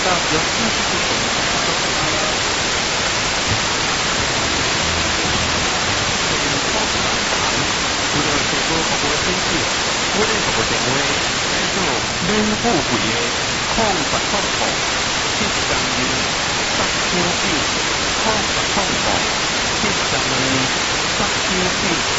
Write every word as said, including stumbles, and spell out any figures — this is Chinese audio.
到有那是不同的。为了提高服务品质，我哋服务电话叫做免付费的空八空五七三二八九九空八空五七三二八九九。